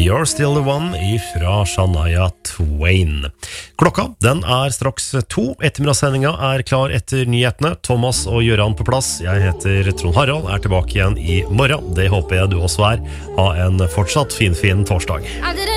You're Still The One ifra Shania Twain. Klokka, den straks 2. Ettermiddagssendinga klar etter nyhetene. Thomas og Gjøran på plass. Jeg heter Trond Harald, tilbake igjen i morgen. Det håper jeg du også Ha en fortsatt fin torsdag.